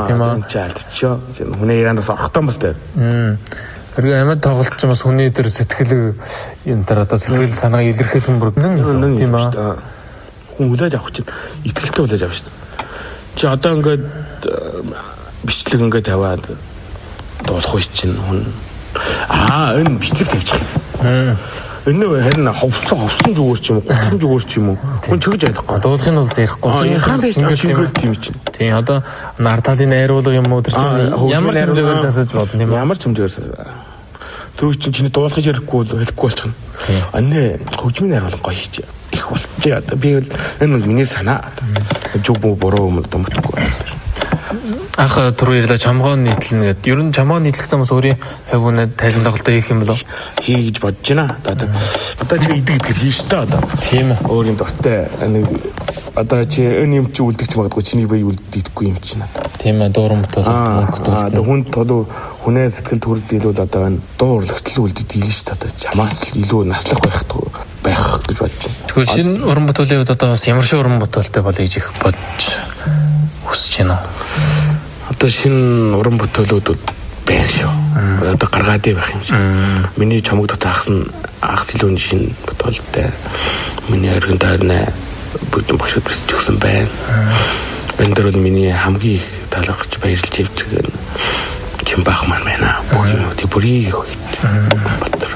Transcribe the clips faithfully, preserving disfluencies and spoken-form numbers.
тийм аа. Алдчихё. Хүний Ирандаас орохтой юм бастай. Хэрэг амьд тоглолт ч бас хүний дээр сэтгэл юм дараа одоо сэтгэл санаа илэрхийлсэн бүр нэн тийм аа. Хүн хүлээж авах чинь итгэлтэй хүлээж авах шүү дээ. Чи одоо ингээд бичлэг ингээд тавиад дуулах үе чинь хүн аа энэ бичлэг тавьчих. Энэ харин ховсон ховсон зүгээр ч юм уу, ховсон зүгээр ч юм уу. Хүн чигж ярихгүй. Дуулахын бол ярихгүй. Шингэл тийм чинь. Тийм одоо нарталын найруулга юм уу тэр чинь ямар чимдгээр засаж болно юм. Ямар чимдгээр түрүү чинь чиний дуулах ярихгүй бол хэлэхгүй болчихно. Анаа хөгжмийн найруулга гоё хийж их болчих. Одоо би бол энэ бол миний санаа. Зүг бүү буруу юм дэмтгэхгүй. Ах түрүү ярьлаа чамгоо нийтлэнэ гэдэг. Ер нь чамгоо нийтлэхдээ бас өөрийн хавьгунаа тайлан тоглолтоо хийх юм болов хийж бодож байна. Одоо одоо чи идэг идэгэр хийж та одоо. Тийм ээ. Өөр юм дуртай. Нэг одоо чи энэ юм чи үлдэгч магадгүй чиний бие үлдээдэггүй юм чинь. Тийм ээ дуурам бүтэл мөнгө дүүс. Одоо хүн толуу хүнээ сэтгэл төрөд илүү одоо энэ дуу урлагтл үлдээдэг юм шүү дээ. Одоо чамаас л илүү наслах байх байх гэж бодож байна. Тэгвэл шинэ уран бүтээлийн үед одоо бас ямар шиг уран бүтээлтэй бол хийж их бодож хүсэж байна. Одоо шинэ уран бүтээлүүд байна шүү. Одоо гаргаад байх юм чинь. Миний чамаг дотор ахсан ах зэлүүний шинэ бүтээлтэй. Миний өргөн тойрны бүдэн багшд бичиж өгсөн байна. Энэ дөр бол миний хамгийн их талархаж баярлж явцдаг чин баах маань байна. Бүх юмудыг бүрийг баттар.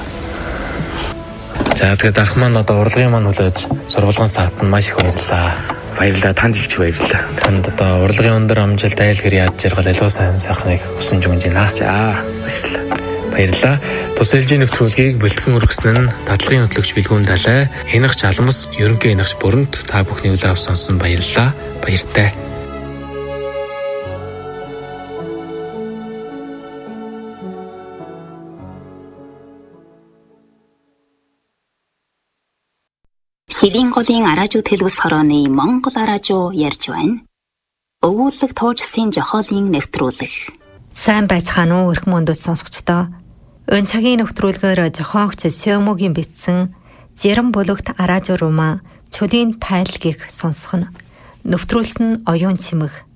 За тэгээд ах маань одоо урлагийн маань хүлээж сургуулийн саацсан маш их баярлаа. Баярлалаа танд их баярлалаа. Танд одоо урлагийн өндөр амжилт айлгэр яаж жаргал аливаа сайн сайхныг хүсэж өгч байна. За баярлалаа. Баярлалаа. Тус ээлжийн нэвтрүүлгийг бэлтгэн өргөсөн нь дадлагын хөтлөгч Билгүүн Далай, Хянагч Алмас, ерөнхий хянагч Бүрэнт та бүхний үлээ авсан сонсон баярлалаа. Баяртай. Шилийн голын араажуу төлөвс хорооны Монгол араажуу ярьж байна. Өвүүлэг туужсын жохоолын нэвтрүүлэг. Сайн байцгаана уу өрх мөндөд сонсогчдоо. Өн цагийн нэвтрүүлгээр зохиогч Сёмогийн бичсэн Жирэн бүлэгт араажуу руума чөлийн тайлгийг сонсох нь. Нэвтрүүлсэн нь Оюун Чимэг.